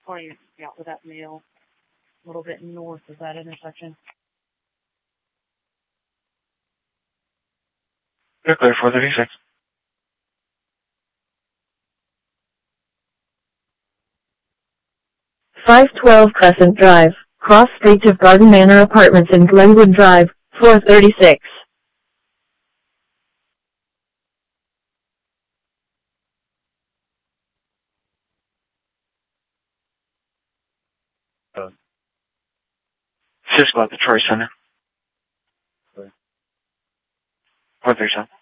20 out with that male, a little bit north of that intersection. Clear, 436. .512 Crescent Drive, cross street of Garden Manor Apartments in Glenwood Drive, 436. Cisco at the Troy Center. 437.